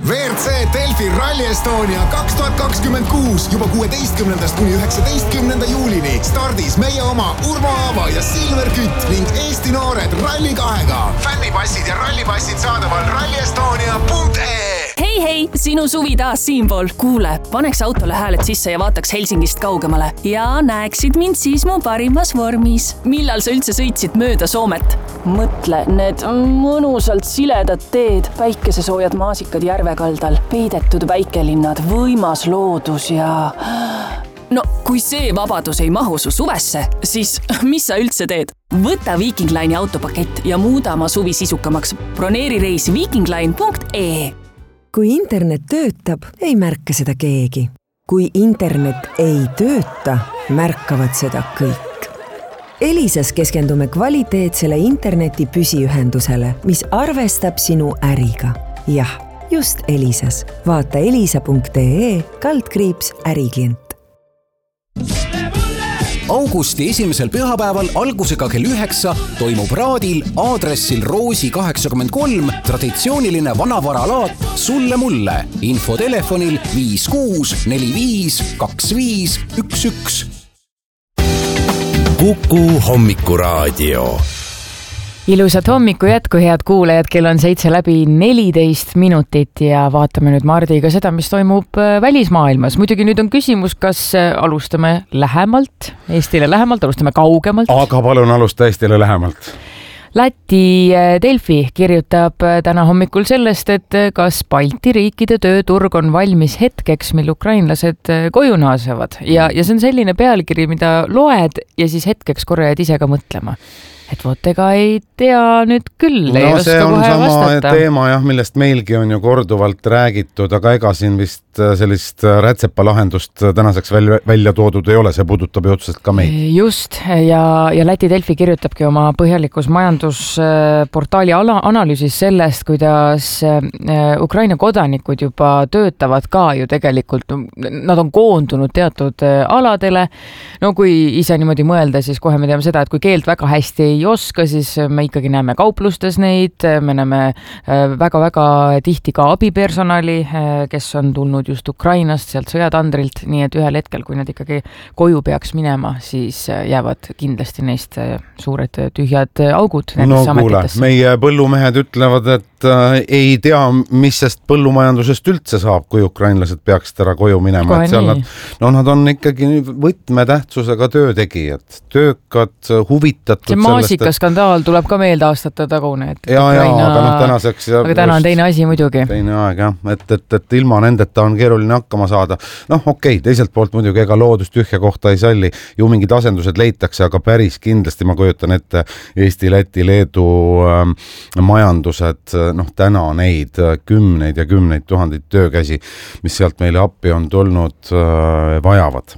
WRC Delfi Rally Estonia 2026 juba 16. kuni 19. juulini stardis meie oma Urmo Aava ja Silver Kütt ning Eesti noored Rally 2-ga. Fännipassid ja rallipassid saadaval rallyestonia.ee. Hei, sinu suvi taas siinpool. Kuule, paneks autole hääled sisse ja vaataks Helsingist kaugemale. Ja näeksid mind siis mu parimas vormis. Millal sa üldse sõitsid mööda Soomet? Mõtle, need mõnusalt siledad teed, päikesesoojad maasikad järvekaldal, peidetud väikelinnad, võimas loodus ja... No, kui see vabadus ei mahu su suvesse, siis mis sa üldse teed? Võta Viking Line'i autopakett ja muuda oma suvi sisukamaks. Broneeri reis vikingline.ee. Kui internet töötab, ei märka seda keegi. Kui internet ei tööta, märkavad seda kõik. Elisas keskendume kvaliteetsele interneti püsiühendusele, mis arvestab sinu äriga. Jah, just Elisas. Vaata elisa.ee/äriklient. Augusti esimesel pühapäeval algusega kell 9 toimub Raadil aadressil Roosi 83 traditsiooniline vanavaralaat Sulle mulle. Info telefonil 5645 2511. Kuku hommikuraadio. Ilusat hommiku jätku, head kuulajad, kell on 7:14 ja vaatame nüüd Mardiga seda, mis toimub välismaailmas. Muidugi nüüd on küsimus, kas alustame lähemalt, Eestile lähemalt, alustame kaugemalt. Aga palun alusta Eestile lähemalt. Läti Delfi kirjutab täna hommikul sellest, et kas Balti riikide tööturg on valmis hetkeks, mil ukrainlased koju naasevad. Ja see on selline pealkiri, mida loed ja siis hetkeks korra jääd ise ka mõtlema. Et vot ega ei tea nüüd küll, ei oska kohe vastata. See on sama teema, jah, millest meilgi on ju korduvalt räägitud, aga ega siin vist sellist rätsepa lahendust tänaseks välja toodud ei ole, see puudutab ju otseselt ka meid. Just, ja Läti Delfi kirjutabki oma põhjalikus majandusportaali analüüsis sellest, kuidas Ukraina kodanikud juba töötavad ka ju tegelikult, nad on koondunud teatud aladele. No kui ise niimoodi mõelda, siis kohe me teame seda, et kui keelt väga hästi ei oska, siis me ikkagi näeme kauplustes neid, me näeme väga-väga tihti ka abipersonali, kes on tulnud just Ukrainast, sealt sõjatandrilt, nii et ühel hetkel, kui nad ikkagi koju peaks minema, siis jäävad kindlasti neist suured tühjad augud. No kuule, meie põllumehed ütlevad, et ei tea, mis sest põllumajandusest üldse saab, kui ukrainlased peaksid ära koju minema. Nad on ikkagi võtmetähtsusega töötegijad, töökad, huvitatud see maasikaskandaal tuleb ka meelde aastate tagune. Aga tänaseks... Aga täna on teine asi muidugi. Teine aeg, jah. Et ilma nendeta on keeruline hakkama saada. Okei, teiselt poolt muidugi ega loodust tühja kohta ei salli. Ju mingid asendused leitakse, aga päris kindlasti ma kujutan ette Eesti, Läti, Leedu majandused, täna neid kümneid ja kümneid tuhandeid töökäsi, mis sealt meile appi on tulnud, vajavad.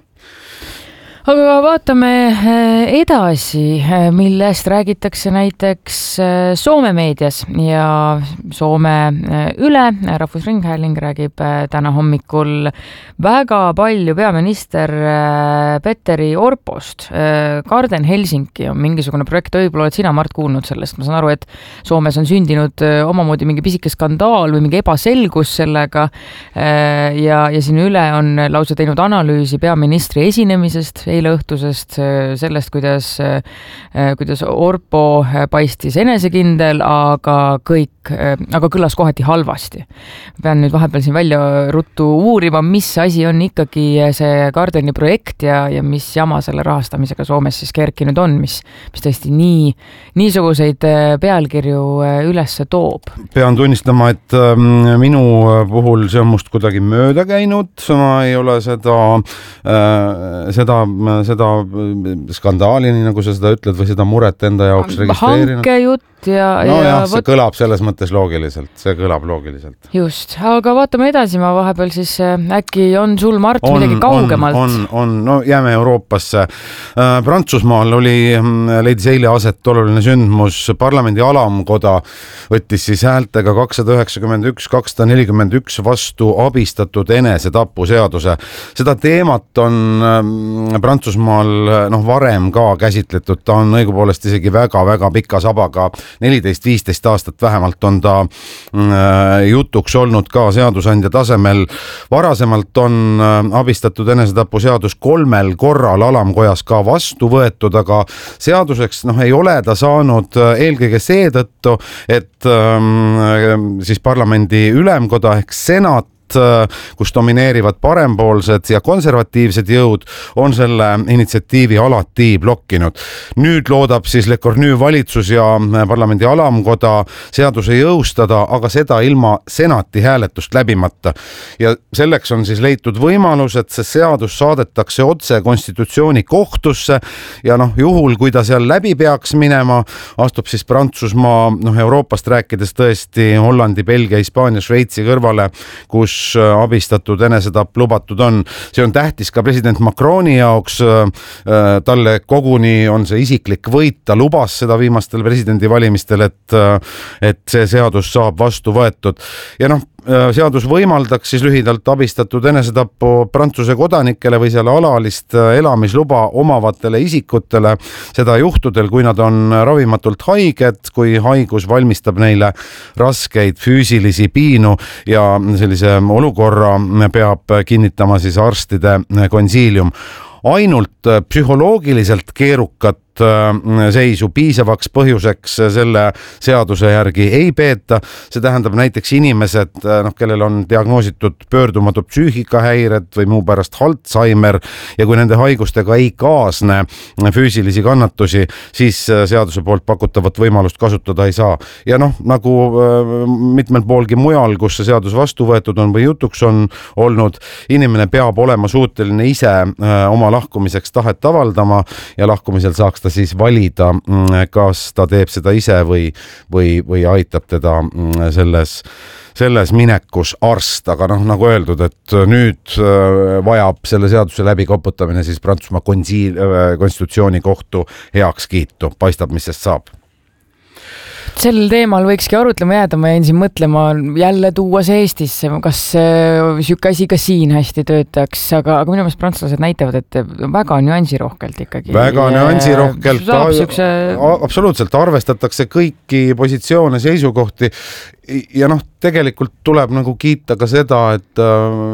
Aga vaatame edasi, millest räägitakse näiteks Soome meedias ja Soome üle. Rahvusringhääling räägib täna hommikul väga palju peaminister Petteri Orpost. Garden Helsinki on mingisugune projekt, võib-olla oled sina, Mart, kuulnud sellest. Ma saan aru, et Soomes on sündinud omamoodi mingi pisike skandaal või mingi ebaselgus sellega ja siin üle on lausa teinud analüüsi peaministri esinemisest eile õhtusest, sellest, kuidas Orpo paistis enesekindel, aga kõlas kohati halvasti. Pean nüüd vahepeal siin välja ruttu uurima, mis asi on ikkagi see Gardeni projekt ja mis jama selle rahastamisega Soomes siis kerkinud on, mis tõesti niisuguseid pealkirju ülesse toob. Pean tunnistama, et minu puhul see on must kuidagi mööda käinud, ma ei ole seda skandaali, nii nagu sa seda ütled, või seda muret enda jaoks registreerinud. Hankejutt see kõlab selles mõttes loogiliselt, see kõlab loogiliselt. Just, aga vaatame edasi, ma vahepeal siis äkki on sul, Mart, midagi kaugemalt? Jääme Euroopasse. Prantsusmaal leidis eile aset oluline sündmus, parlamendi alamkoda võttis siis häältega 291-241 vastu abistatud enesetapu seaduse. Seda teemat on Prantsusmaal varem ka käsitletud, ta on õigupoolest isegi väga-väga pika sabaga 14-15 aastat vähemalt on ta jutuks olnud ka seadusandja tasemel. Varasemalt on abistatud enesetapu seadus 3 korral alamkojas ka vastu võetud, aga seaduseks ei ole ta saanud eelkõige seetõttu, et siis parlamendi ülemkoda ehk senat, kus domineerivad parempoolsed ja konservatiivsed jõud, on selle initsiatiivi alati blokkinud. Nüüd loodab siis Le Cornu valitsus ja parlamendi alamkoda seaduse jõustada, aga seda ilma senati hääletust läbimata. Ja selleks on siis leitud võimalus, et see seadus saadetakse otse konstitutsioonikohtusse ja juhul, kui ta seal läbi peaks minema, astub siis Prantsusmaa, Euroopast rääkides tõesti Hollandi, Belgia, Hispaania, Šveitsi kõrvale, kus abistatud enesetapp lubatud on. See on tähtis ka president Macroni jaoks. Talle koguni on see isiklik võit. Ta lubas seda viimastel presidendivalimistel, et see seadus saab vastu võetud. Ja seadus võimaldaks siis lühidalt abistatud enesetappu Prantsuse kodanikele või selle alalist elamisluba omavatele isikutele. Seda juhtudel, kui nad on ravimatult haiged, kui haigus valmistab neile raskeid füüsilisi piinu ja sellise olukorra peab kinnitama siis arstide konsiilium. Ainult psühholoogiliselt keerukat seisu piisavaks põhjuseks selle seaduse järgi ei peeta. See tähendab näiteks inimesed, kellel on diagnoositud pöördumatud psüühikahäired või muu pärast Alzheimer ja kui nende haigustega ei kaasne füüsilisi kannatusi, siis seaduse poolt pakutavat võimalust kasutada ei saa. Ja nagu mitmel poolgi mujal, kus see seadus vastu võetud on või jutuks on olnud, inimene peab olema suuteline ise oma lahkumiseks tahet avaldama ja lahkumisel saaks ta siis valida, kas ta teeb seda ise või aitab teda selles minekus arst, aga nagu öeldud, et nüüd vajab selle seaduse läbi koputamine siis Prantsusmaa konstitutsioonikohtu heakskiitu. Paistab, mis sest saab. Sel teemal võikski arutlema jääda, ma jäin siin mõtlema jälle tuua see Eestisse, kas siuke asi ka siin hästi töötaks, aga minu meelest prantslased näitavad, et väga nüansirohkelt ikkagi. Väga nüansirohkelt, absoluutselt arvestatakse kõiki positsioone, seisukohti ja tegelikult tuleb kiita ka seda, et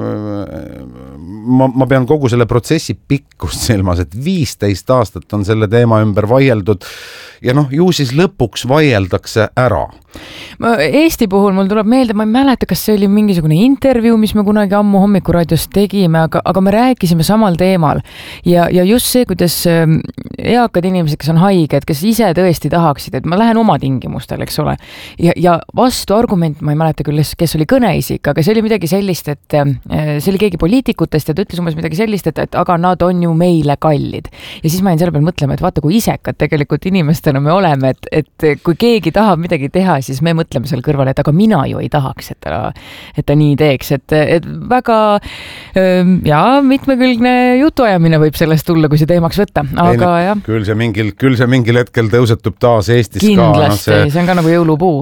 ma pean kogu selle protsessi pikkust silmas, et 15 aastat on selle teema ümber vaieldud ja ju siis lõpuks vaieldakse ära. Eesti puhul mul tuleb meelde, ma ei mäleta, kas see oli mingisugune intervjuu, mis me kunagi ammu Hommikuraadios tegime, aga me rääkisime samal teemal ja just see, kuidas eakad inimesed, kes on haiged, kes ise tõesti tahaksid, et ma lähen oma tingimustel, eks ole, ja vastu argument, ma ei mäleta küll, kes oli kõneisik, aga see oli midagi sellist, et see oli keegi poliitikutest ja ta ütles umbes midagi sellist, et aga nad on ju meile kallid. Ja siis ma jäin selle peal mõtlema, et vaata, kui isekad tegelikult inimestena me oleme, et kui keegi tahab midagi teha, siis me mõtleme seal kõrval, et aga mina ju ei tahaks, et ta nii teeks, et väga mitmekülgne jutuajamine võib sellest tulla, kui see teemaks võtta, aga jah. Küll see mingil hetkel tõusetub taas Eestis kindlasti, ka. See on ka nagu jõulupuu.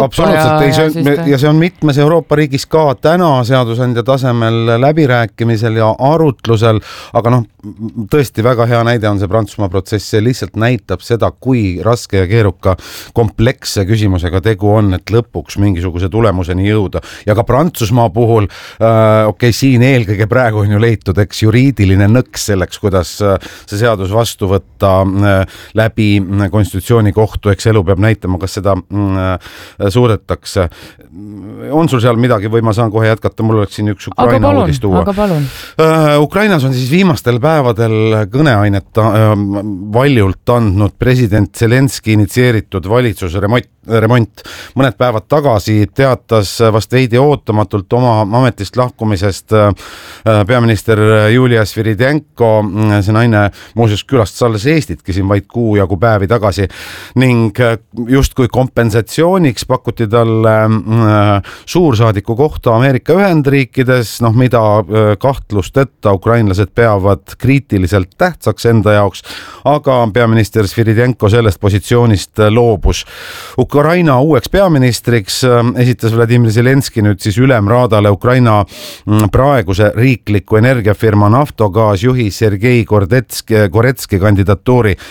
Ja see on mitmes Euroopa riigis ka täna seadusandja tasemel läbirääkimisel ja arutlusel, aga tõesti väga hea näide on see Prantsusmaa protsess, see lihtsalt näitab seda, kui raske ja keeruka kompleksse küsimusega tegu on, et lõpuks mingisuguse tulemuseni jõuda. Ja ka Prantsusmaa puhul, siin eelkõige praegu on ju leitud, eks juriidiline nõks selleks, kuidas see seadus vastu võtta läbi konstitutsioonikohtu, eks elu peab näitama, kas seda suudetakse. On sul seal midagi või ma saan kohe jätkata, mul oleks siin üks Ukraina uudis tuua. Ukrainas on siis viimastel päevadel kõneainet valjult andnud president Zelenski initsieeritud valitsuse remont. Mõned päevad tagasi teatas vast veidi ootamatult oma ametist lahkumisest peaminister Julia Sviridenko. See naine muuseas külastas alles Eestitki siin vaid kuu jagu päevi tagasi ning justkui kompensatsiooniks pakuti talle suursaadiku kohta Ameerika Ühendriikides, mida kahtlusteta ukrainlased peavad kriitiliselt tähtsaks enda jaoks, aga peaminister Sviridenko sellest positsioonist loobus. Ukraina uueks peaministriks esitas Vladimir Zelenski nüüd siis ülemraadale Ukraina praeguse riikliku energiafirma Naftogaz juhi Sergei Goretski kandidatuuri.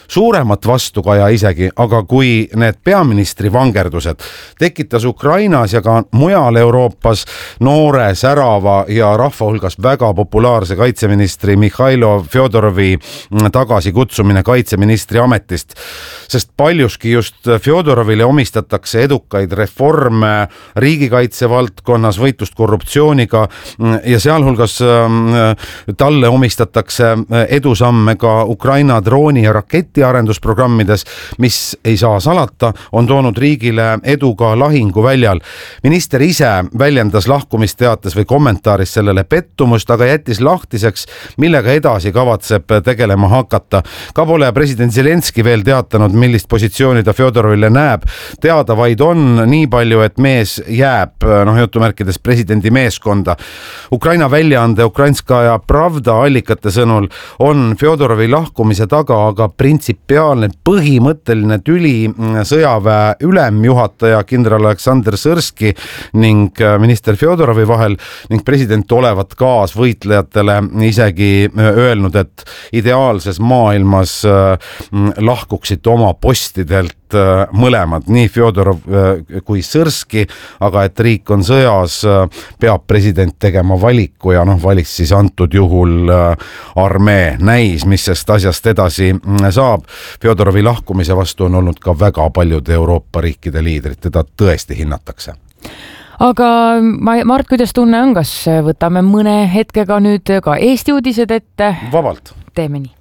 suuremat vastukaja isegi, aga kui need peaministri vangerdused tekitas Ukrainas ja ka mujal Euroopas noore, särava ja rahva hulgas väga populaarse kaitseministri Mihhailo Fjodorovi tagasikutsumine kaitseministri ametist, sest paljuski just Fjodorovile omistatakse edukaid reforme riigikaitse valdkonnas, võitlust korruptsiooniga ja sealhulgas talle omistatakse edusamme ka Ukraina drooni- ja raketiarendusprogrammides, mis ei saa salata, on toonud riigile edu ka lahinguväljal. Minister ise väljendas lahkumisteates või kommentaaris sellele pettumust, aga jättis lahtiseks, millega edasi kavatseb tegelema hakata. Ka pole president Zelenski veel teatanud, millist positsiooni ta Fjodorovile näeb. Teada vaid on nii palju, et mees jääb jutumärkides presidendi meeskonda. Ukraina väljaande Ukrainskaja Pravda allikate sõnul on Fjodorovi lahkumise taga aga printsipiaalne põhimõtteline tüli sõjaväe ülemjuhataja kindral Aleksandr Sõrski ning minister Fjodorovi vahel ning president olevat kaasvõitlejatele isegi öelnud, et ideaalses maailmas lahkuksid oma postidelt mõlemad, nii Fjodorov kui Sõrski, aga et riik on sõjas, peab president tegema valiku ja valis siis antud juhul armee. Näis, mis sest asjast edasi saab. Fjodorovi lahkumise vastu on olnud ka väga paljude Euroopa riikide liidrid, teda tõesti hinnatakse. Aga Mart, kuidas tunne on, kas võtame mõne hetkega nüüd ka Eesti uudised ette? Vabalt. Teeme nii.